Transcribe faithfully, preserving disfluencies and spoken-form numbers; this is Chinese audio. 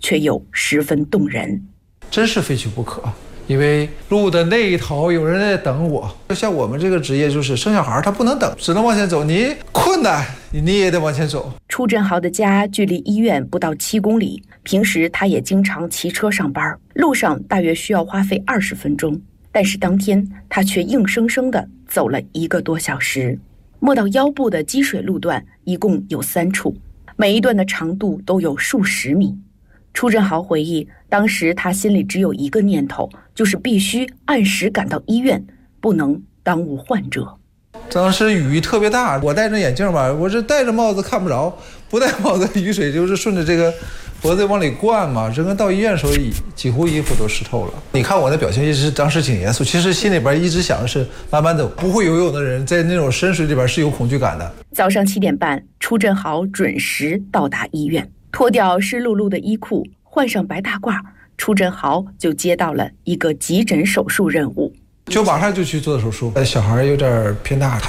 却又十分动人。 真是非去不可，因为路的那一头有人在等我。像我们这个职业，就是生小孩他不能等，只能往前走，你困难你也得往前走。 初振豪的家距离医院不到七公里，平时他也经常骑车上班，路上大约需要花费二十分钟，但是当天他却硬生生地走了一个多小时。没到腰部的积水路段一共有三处，每一段的长度都有数十米。初振豪回忆，当时他心里只有一个念头，就是必须按时赶到医院，不能耽误患者。 当时雨特别大，我戴着眼镜吧，我这戴着帽子看不着，不戴帽子雨水就是顺着这个脖子往里灌嘛，整个到医院的时候几乎衣服都湿透了。你看我的表情一直当时挺严肃，其实心里边一直想的是慢慢走。不会游泳的人在那种深水里边是有恐惧感的。 早上七点半，初振豪准时到达医院，脱掉湿漉漉的衣裤，换上白大褂，初振豪就接到了一个急诊手术任务。 就马上就去做手术，小孩有点偏大，